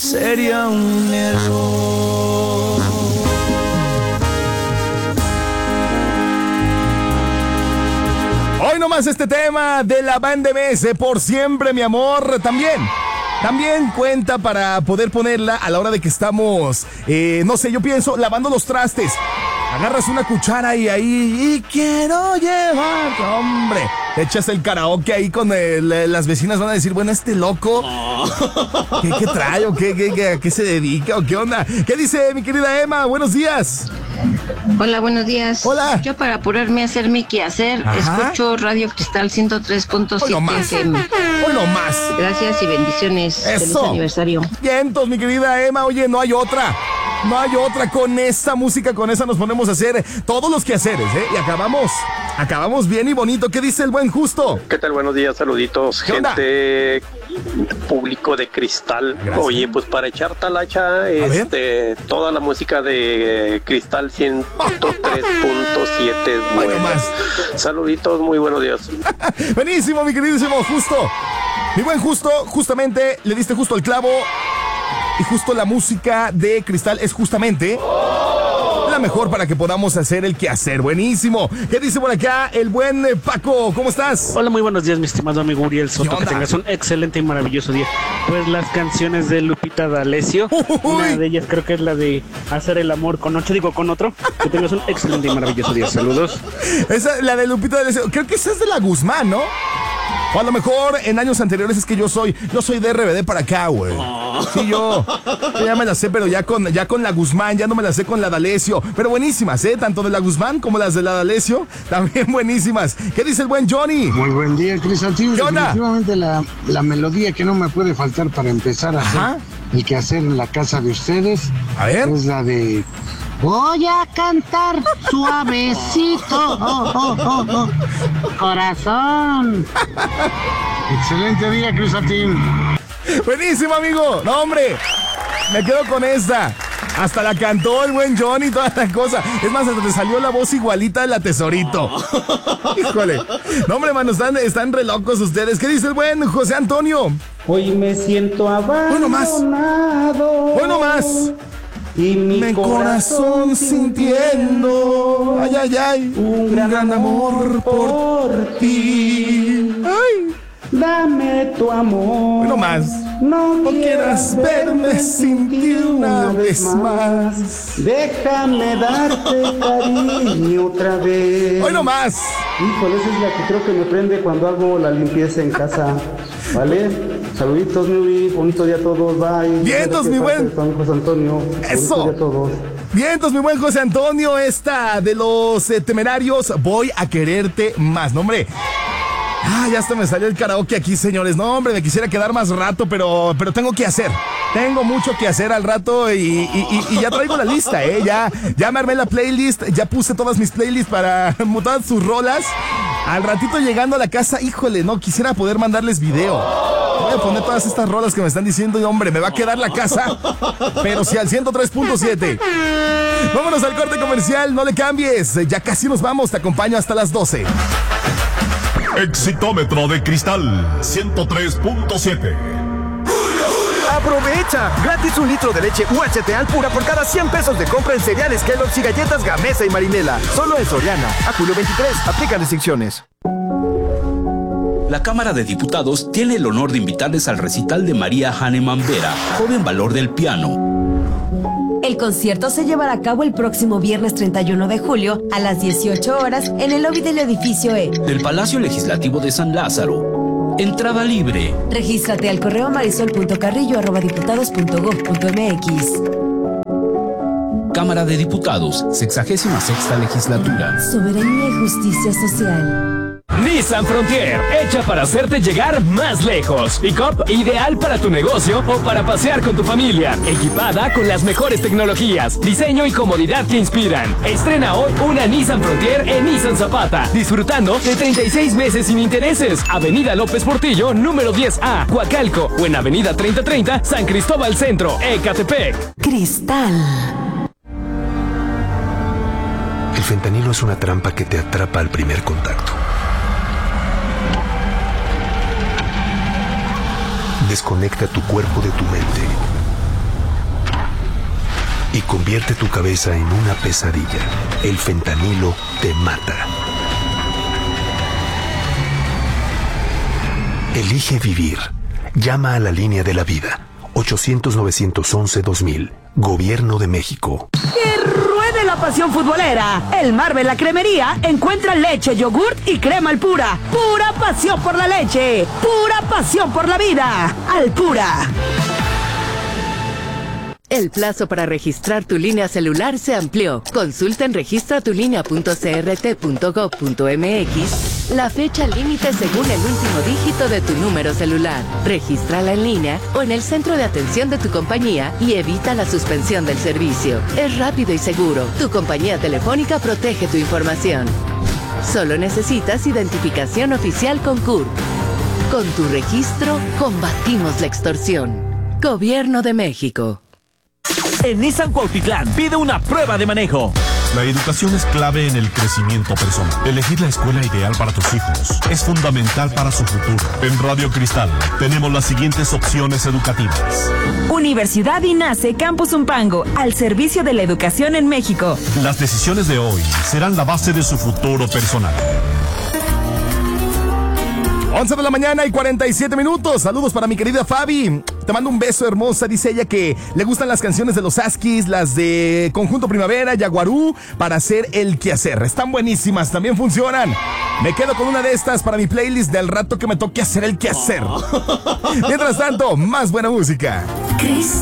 sería un error. Hoy nomás este tema de la banda MS, Por Siempre, mi amor, también cuenta para poder ponerla a la hora de que estamos, no sé, yo pienso, lavando los trastes. Agarras una cuchara y ahí, y quiero llevar, hombre, te echas el karaoke ahí con las vecinas van a decir, bueno, este loco, ¿qué trae o a qué se dedica o qué onda? ¿Qué dice mi querida Emma? Buenos días. Hola, buenos días. Hola. Yo para apurarme a hacer mi quehacer, escucho Radio Cristal 103.7 FM. Hoy no más. Gracias y bendiciones. Eso. Feliz aniversario. Vientos, mi querida Emma. Oye, no hay otra. Con esa música, con esa nos ponemos a hacer todos los quehaceres, ¿eh? Y acabamos bien y bonito. ¿Qué dice el buen Justo? ¿Qué tal? Buenos días, saluditos, gente, público de Cristal. Gracias. Oye, pues para echar talacha, toda la música de Cristal 103.7 es buena. Más. Saluditos, muy buenos días. Buenísimo, mi queridísimo Justo. Mi buen Justo, justamente le diste justo el clavo. Y justo la música de Cristal es justamente la mejor para que podamos hacer el quehacer. Buenísimo. ¿Qué dice por acá el buen Paco? ¿Cómo estás? Hola, muy buenos días, mi estimado amigo Uriel Soto. Que tengas un excelente y maravilloso día. Pues las canciones de Lupita D'Alessio, una de ellas creo que es la de Hacer el amor con otro. Que tengas un excelente y maravilloso día. Saludos. Esa, la de Lupita D'Alessio, creo que esa es de la Guzmán, ¿no? O a lo mejor en años anteriores es que yo soy de RBD para acá, güey. Sí, yo ya me la sé, pero ya con la Guzmán, ya no me la sé con la D'Alessio. Pero buenísimas, tanto de la Guzmán como las de la D'Alessio, también buenísimas. ¿Qué dice el buen Johnny? Muy buen día, Crisantín. Definitivamente la melodía que no me puede faltar para empezar a hacer el quehacer en la casa de ustedes. A ver. Es la de... Voy a cantar suavecito, corazón. Excelente día, Crisantín. Buenísimo, amigo. No, hombre, me quedo con esta. Hasta la cantó el buen Johnny y toda la cosa. Es más, hasta te salió la voz igualita de la Tesorito. Híjole. No, hombre, mano, están re locos ustedes. ¿Qué dice el buen José Antonio? Hoy me siento abandonado. Bueno más. Y mi corazón sintiendo, ay, un gran amor por ti. Ay. Dame tu amor. Bueno más. No quieras verme sin ti una vez más. Déjame darte cariño otra vez. Bueno más. Híjole, esa es la que creo que me prende cuando hago la limpieza en casa. ¿Vale? Saluditos, Nuri. Bonito día a todos. Bye. Vientos, mi buen José Antonio. Eso. Bonito día a todos. Vientos, mi buen José Antonio. Esta de los Temerarios, Voy a quererte más. No, hombre. Ya hasta me salió el karaoke aquí, señores. No, hombre, me quisiera quedar más rato, pero tengo que hacer. Tengo mucho que hacer al rato y ya traigo la lista, Ya me armé la playlist, ya puse todas mis playlists para todas sus rolas. Al ratito llegando a la casa, híjole, no, quisiera poder mandarles video. Voy a poner todas estas rolas que me están diciendo y, hombre, me va a quedar la casa, pero sí al 103.7. Vámonos al corte comercial, no le cambies. Ya casi nos vamos, te acompaño hasta las 12. Exitómetro de Cristal 103.7. ¡Aprovecha! Gratis 1 litro de leche UHT Alpura por cada 100 pesos de compra en cereales Kellogg's y galletas Gamesa y Marinela. Solo en Soriana. A julio 23. Aplican restricciones. La Cámara de Diputados tiene el honor de invitarles al recital de María Hahnemann Vera, joven valor del piano. El concierto se llevará a cabo el próximo viernes 31 de julio a las 18 horas en el lobby del edificio E del Palacio Legislativo de San Lázaro. Entrada libre. Regístrate al correo marisol.carrillo@diputados.gov.mx. Cámara de Diputados, 66ª Legislatura. Soberanía y justicia social. Nissan Frontier, hecha para hacerte llegar más lejos. Pick-up ideal para tu negocio o para pasear con tu familia. Equipada con las mejores tecnologías, diseño y comodidad que inspiran. Estrena hoy una Nissan Frontier en Nissan Zapata, disfrutando de 36 meses sin intereses. Avenida López Portillo, número 10A, Coacalco, o en Avenida 3030, San Cristóbal Centro, Ecatepec. Cristal. El fentanilo es una trampa que te atrapa al primer contacto. Desconecta tu cuerpo de tu mente y convierte tu cabeza en una pesadilla. El fentanilo te mata. Elige vivir. Llama a la línea de la vida. 800-911-2000. Gobierno de México. ¡Que ruede la pasión futbolera! El Marvel La Cremería encuentra leche, yogurt y crema Alpura. ¡Pura pasión por la leche! ¡Pura pasión por la vida! Alpura. El plazo para registrar tu línea celular se amplió. Consulta en registratulínea.crt.gov.mx la fecha límite según el último dígito de tu número celular. Regístrala en línea o en el centro de atención de tu compañía y evita la suspensión del servicio. Es rápido y seguro. Tu compañía telefónica protege tu información. Solo necesitas identificación oficial con CURP. Con tu registro, combatimos la extorsión. Gobierno de México. En Nissan Cuautitlán pide una prueba de manejo. La educación es clave en el crecimiento personal. Elegir la escuela ideal para tus hijos es fundamental para su futuro. En Radio Cristal tenemos las siguientes opciones educativas. Universidad INACE Campus Umpango, al servicio de la educación en México. Las decisiones de hoy serán la base de su futuro personal. 11 de la mañana y 47 minutos. Saludos para mi querida Fabi. Te mando un beso, hermosa. Dice ella que le gustan las canciones de los Askis, las de Conjunto Primavera, Yaguarú, para hacer el quehacer. Están buenísimas, también funcionan. Me quedo con una de estas para mi playlist del rato que me toque hacer el quehacer. Mientras tanto, más buena música. Cristal.